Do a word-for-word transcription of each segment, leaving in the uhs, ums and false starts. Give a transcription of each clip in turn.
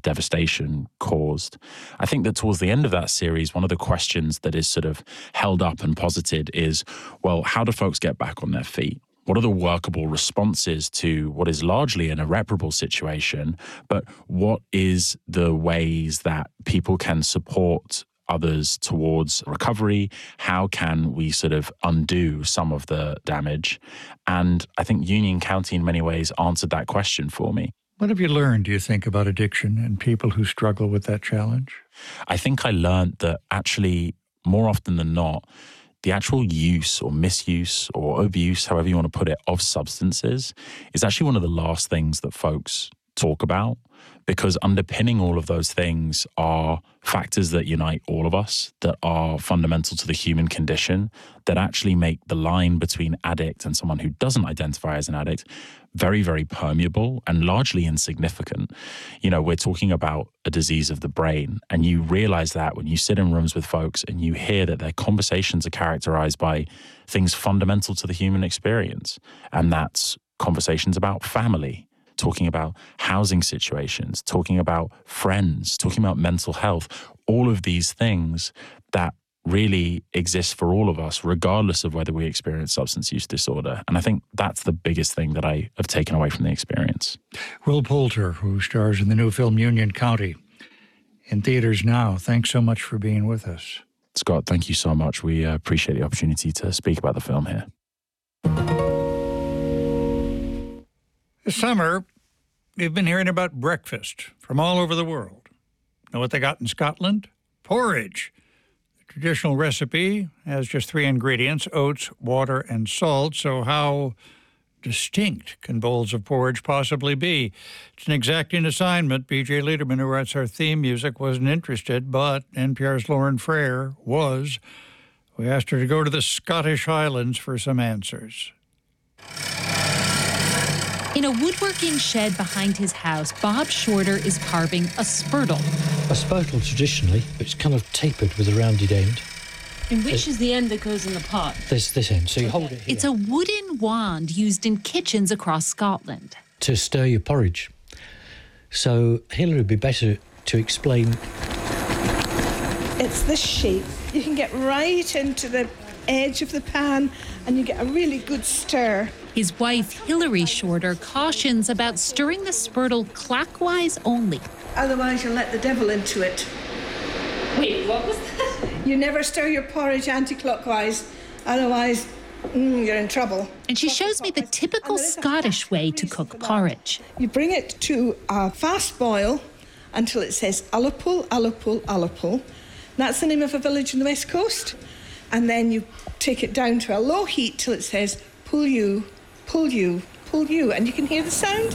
devastation caused. I think that towards the end of that series, one of the questions that is sort of held up and posited is, well, how do folks get back on their feet? What are the workable responses to what is largely an irreparable situation, but what is the ways that people can support others towards recovery? How can we sort of undo some of the damage? And I think Union County in many ways answered that question for me. What have you learned, do you think, about addiction and people who struggle with that challenge? I think I learned that actually, more often than not, the actual use or misuse or overuse, however you want to put it, of substances is actually one of the last things that folks talk about, because underpinning all of those things are factors that unite all of us, that are fundamental to the human condition, that actually make the line between addict and someone who doesn't identify as an addict very, very permeable and largely insignificant. You know, we're talking about a disease of the brain, and you realize that when you sit in rooms with folks and you hear that their conversations are characterized by things fundamental to the human experience, and that's conversations about family, talking about housing situations, talking about friends, talking about mental health, all of these things that really exist for all of us, regardless of whether we experience substance use disorder. And I think that's the biggest thing that I have taken away from the experience. Will Poulter, who stars in the new film Union County, in theaters now. Thanks so much for being with us. Scott, thank you so much. We uh, appreciate the opportunity to speak about the film here. This summer, we've been hearing about breakfast from all over the world. Know what they got in Scotland? Porridge. The traditional recipe has just three ingredients, oats, water, and salt. So how distinct can bowls of porridge possibly be? It's an exacting assignment. B J Liederman, who writes our theme music, wasn't interested, but N P R's Lauren Frere was. We asked her to go to the Scottish Highlands for some answers. In a woodworking shed behind his house, Bob Shorter is carving a spurtle. A spurtle, traditionally, it's kind of tapered with a rounded end. And which is the end that goes in the pot? This, this end, so you hold it here. It's a wooden wand used in kitchens across Scotland. To stir your porridge. So Hilary would be better to explain. It's this shape. You can get right into the edge of the pan and you get a really good stir. His wife, Hilary Shorter, cautions about stirring the spurtle clockwise only. Otherwise, you'll let the devil into it. Wait, what was that? You never stir your porridge anti-clockwise. Otherwise, mm, you're in trouble. And she shows me the typical Scottish way to cook porridge. You bring it to a fast boil until it says Ullapool, Ullapool, Ullapool. That's the name of a village on the west coast. And then you take it down to a low heat till it says pull you, pull you, pull you. And you can hear the sound.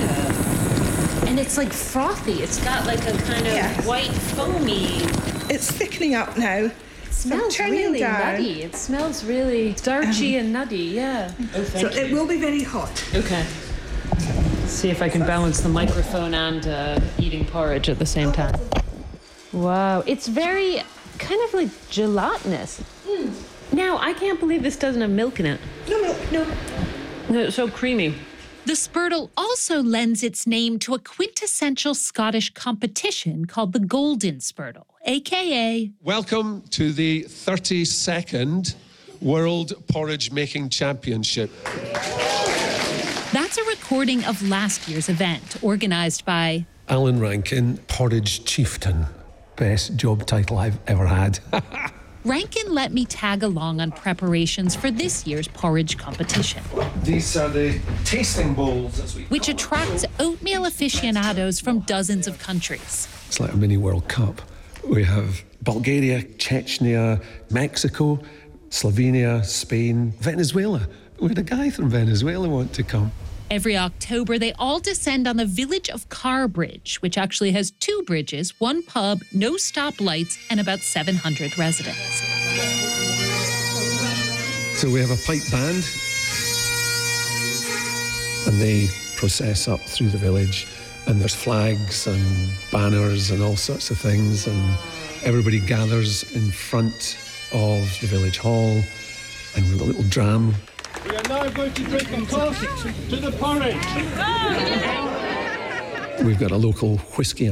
Yeah. And it's like frothy. It's got like a kind of yes. white foamy. It's thickening up now. It smells so really down. nutty. It smells really starchy um, and nutty, yeah. Oh, so you. It will be very hot. Okay. Let's see if I can balance the microphone and uh, eating porridge at the same time. Wow, it's very kind of like gelatinous. Mm. Now, I can't believe this doesn't have milk in it. No milk, no. No, it's so creamy. The spurtle also lends its name to a quintessential Scottish competition called the Golden Spurtle, a k a... Welcome to the thirty-second World Porridge Making Championship. That's a recording of last year's event, organised by... Alan Rankin, Porridge Chieftain. Best job title I've ever had. Rankin let me tag along on preparations for this year's porridge competition. These are the tasting bowls, as we which attracts oatmeal aficionados from dozens of countries. It's like a mini World Cup. We have Bulgaria, Chechnya, Mexico, Slovenia, Spain, Venezuela. We had a guy from Venezuela want to come. Every October, they all descend on the village of Carbridge, which actually has two bridges, one pub, no stoplights, and about seven hundred residents. So we have a pipe band, and they process up through the village, and there's flags and banners and all sorts of things, and everybody gathers in front of the village hall, and we've got a little dram. We are now going to drink a toast to the porridge. We've got a local whiskey